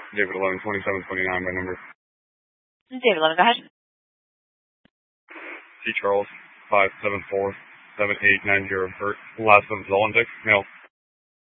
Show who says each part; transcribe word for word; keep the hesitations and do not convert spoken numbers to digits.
Speaker 1: David eleven twenty-seven twenty-nine by number.
Speaker 2: David eleven, go ahead.
Speaker 1: C. Charles, five seven four seven eight nine zero. Last of Zolondic, male.